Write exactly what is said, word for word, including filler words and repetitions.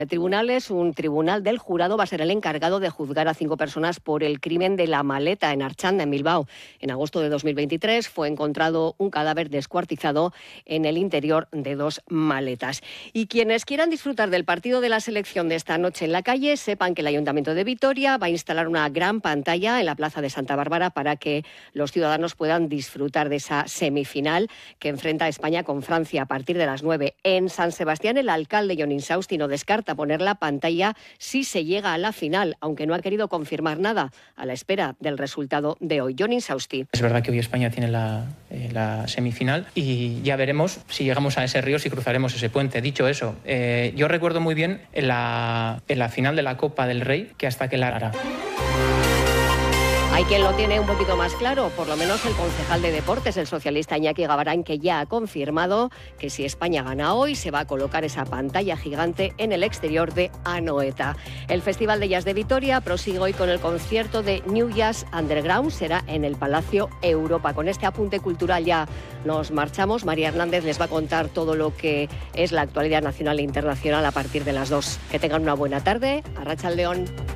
El tribunal es un tribunal del jurado, va a ser el encargado de juzgar a cinco personas por el crimen de la maleta en Archanda, en Bilbao. En agosto de dos mil veintitrés fue encontrado un cadáver descuartizado en el interior de dos maletas. Y quienes quieran disfrutar del partido de la selección de esta noche en la calle, sepan que el Ayuntamiento de Vitoria va a instalar una gran pantalla en la Plaza de Santa Bárbara para que los ciudadanos puedan disfrutar de esa semifinal que enfrenta a España con Francia a partir de las nueve. En San Sebastián, el alcalde Jon Insausti no descarta poner la pantalla si se llega a la final, aunque no ha querido confirmar nada a la espera del resultado de hoy. Jon Insausti. Es verdad que hoy España tiene la, eh, la semifinal y ya veremos si llegamos a ese río, si cruzaremos ese puente. Dicho eso, eh, yo recuerdo muy bien en la, en la final de la Copa del Rey que hasta que la hará. Hay quien lo tiene un poquito más claro, por lo menos el concejal de deportes, el socialista Iñaki Gabarán, que ya ha confirmado que si España gana hoy se va a colocar esa pantalla gigante en el exterior de Anoeta. El Festival de Jazz de Vitoria prosigue hoy con el concierto de New Jazz Underground, será en el Palacio Europa. Con este apunte cultural ya nos marchamos. María Hernández les va a contar todo lo que es la actualidad nacional e internacional a partir de las dos. Que tengan una buena tarde. Arratsaldeon.